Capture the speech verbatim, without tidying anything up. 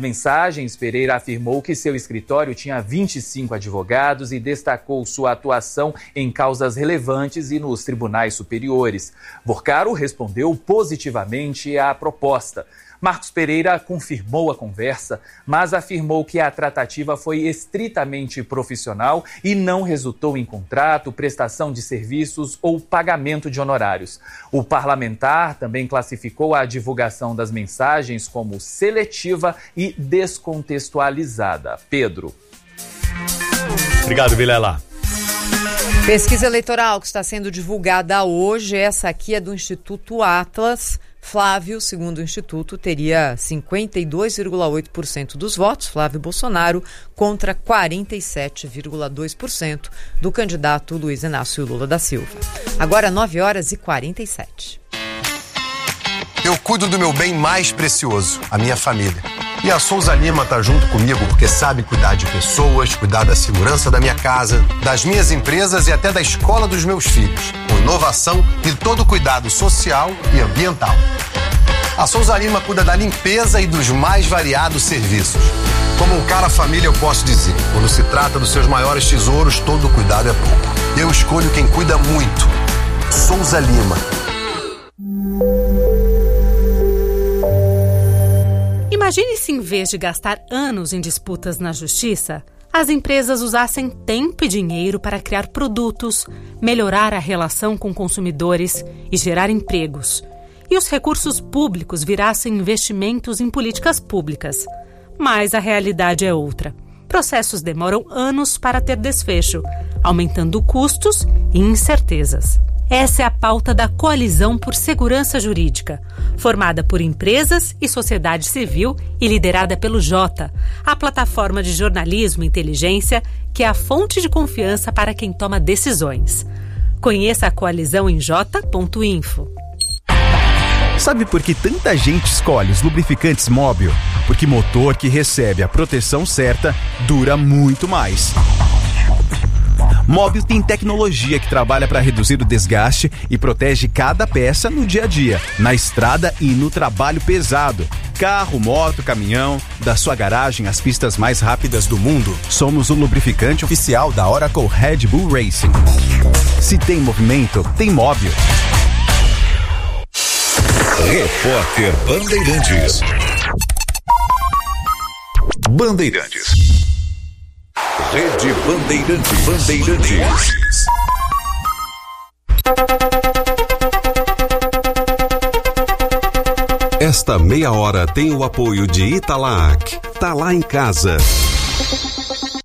mensagens, Pereira afirmou que seu escritório tinha vinte e cinco advogados e destacou sua atuação em causas relevantes e nos tribunais superiores. Vorcaro respondeu positivamente à proposta. Marcos Pereira confirmou a conversa, mas afirmou que a tratativa foi estritamente profissional e não resultou em contrato, prestação de serviços ou pagamento de honorários. O parlamentar também classificou a divulgação das mensagens como seletiva e descontextualizada. Pedro. Obrigado, Vilela. Pesquisa eleitoral que está sendo divulgada hoje, essa aqui é do Instituto Atlas. Flávio, segundo o Instituto, teria cinquenta e dois vírgula oito por cento dos votos, Flávio Bolsonaro, contra quarenta e sete vírgula dois por cento do candidato Luiz Inácio Lula da Silva. Agora nove horas e quarenta e sete. Eu cuido do meu bem mais precioso, a minha família. E a Souza Lima tá junto comigo porque sabe cuidar de pessoas, cuidar da segurança da minha casa, das minhas empresas e até da escola dos meus filhos, com inovação e todo cuidado social e ambiental. A Souza Lima cuida da limpeza e dos mais variados serviços. Como um cara família, eu posso dizer, quando se trata dos seus maiores tesouros, todo cuidado é pouco. Eu escolho quem cuida muito. Souza Lima. Imagine se, em vez de gastar anos em disputas na justiça, as empresas usassem tempo e dinheiro para criar produtos, melhorar a relação com consumidores e gerar empregos. E os recursos públicos virassem investimentos em políticas públicas. Mas a realidade é outra. Processos demoram anos para ter desfecho, aumentando custos e incertezas. Essa é a pauta da Coalizão por Segurança Jurídica, formada por empresas e sociedade civil e liderada pelo Jota, a plataforma de jornalismo e inteligência que é a fonte de confiança para quem toma decisões. Conheça a coalizão em jota ponto info. Sabe por que tanta gente escolhe os lubrificantes Móbil? Porque motor que recebe a proteção certa dura muito mais. Móbil tem tecnologia que trabalha para reduzir o desgaste e protege cada peça no dia a dia, na estrada e no trabalho pesado. Carro, moto, caminhão, da sua garagem às pistas mais rápidas do mundo. Somos o lubrificante oficial da Oracle Red Bull Racing. Se tem movimento, tem Móbil. Repórter Bandeirantes. Bandeirantes. Rede Bandeirantes. Bandeirantes. Esta meia hora tem o apoio de Italac. Tá lá em casa.